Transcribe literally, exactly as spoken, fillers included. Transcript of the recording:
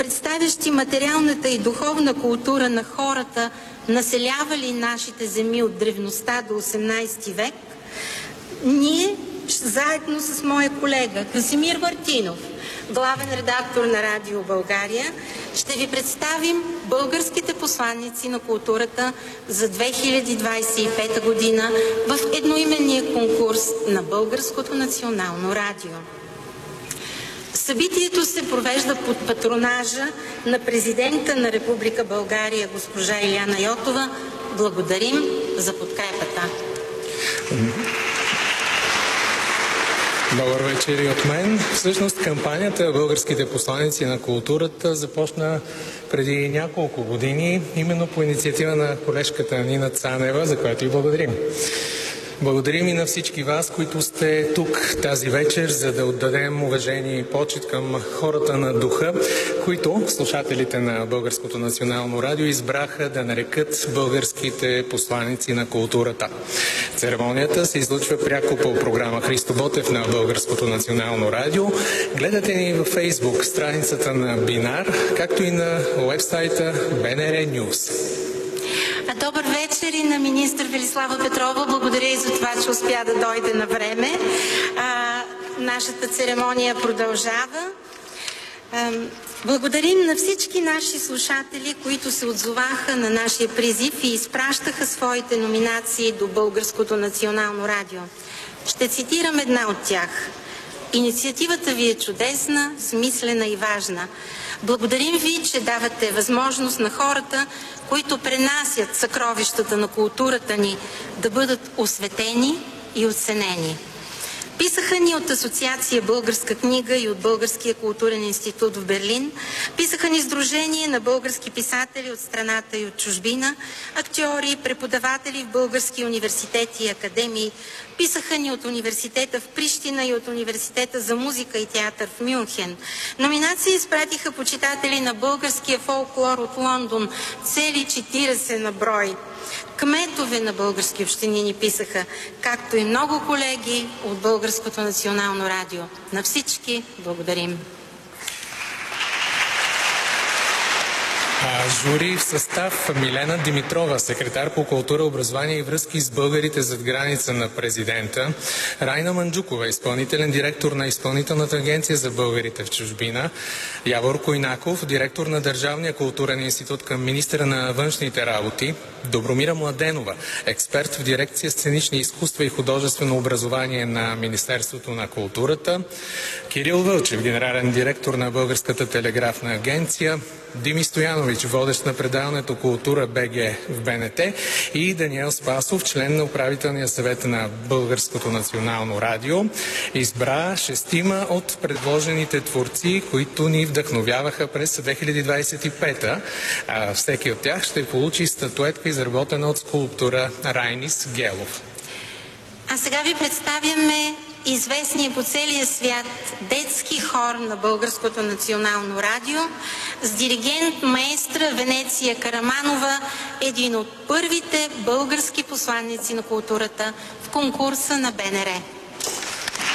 представящи материалната и духовна култура на хората, населявали нашите земи от древността до осемнайсети век, ние, заедно с моя колега Красимир Мартинов, главен редактор на Радио България, ще ви представим българските посланици на културата за две хиляди двайсет и пета година в едноименния конкурс на Българското национално радио. Събитието се провежда под патронажа на президента на Република България госпожа Илияна Йотова. Благодарим за подкрепата. Добър вечер и от мен. Всъщност кампанията Българските посланици на културата започна преди няколко години, именно по инициатива на колежката Нина Цанева, за която и благодарим. Благодарим и на всички вас, които сте тук тази вечер, за да отдадем уважение и почит към хората на духа, които слушателите на Българското национално радио избраха да нарекат българските посланици на културата. Церемонията се излъчва пряко по програма Христо Ботев на Българското национално радио. Гледате ни във Фейсбук, страницата на Бинар, както и на уебсайта Б Н Р Нюз. Добър вечер и на министър Велислава Петрова. Благодаря и за това, че успя да дойде на време. А, нашата церемония продължава. А, благодарим на всички наши слушатели, които се отзоваха на нашия призив и изпращаха своите номинации до Българското национално радио. Ще цитирам една от тях. Инициативата ви е чудесна, смислена и важна. Благодарим ви, че давате възможност на хората, които пренасят съкровищата на културата ни, да бъдат осветени и оценени. Писаха ни от Асоциация Българска книга и от Българския културен институт в Берлин. Писаха ни Сдружение на български писатели от страната и от чужбина, актьори, преподаватели в български университети и академии. Писаха ни от университета в Прищина и от университета за музика и театър в Мюнхен. Номинации изпратиха почитатели на българския фолклор от Лондон, цели четирийсет на брой. Кметове на български общини ни писаха, както и много колеги от Българското национално радио. На всички благодарим. Жури в състав: Милена Димитрова, секретар по култура, образование и връзки с българите зад граница на президента; Райна Манджукова, изпълнителен директор на Изпълнителната агенция за българите в чужбина; Явор Койнаков, директор на Държавния културен институт към министъра на външните работи; Добромира Младенова, експерт в дирекция сценични изкуства и художествено образование на Министерството на културата; Кирил Вълчев, генерален директор на Българската телеграфна агенция; Дими Стоянович, водещ на предаването Култура БГ в Б Н Т, и Даниел Спасов, член на управителния съвет на Българското национално радио. Избра шестима от предложените творци, които ни вдъхновяваха през две хиляди двайсет и пета. А всеки от тях ще получи статуетка, изработена от скулптора Райнис Гелов. А сега ви представяме известния по целия свят детски хор на Българското национално радио с диригент маестра Венеция Караманова, един от първите български посланици на културата в конкурса на Б Н Р.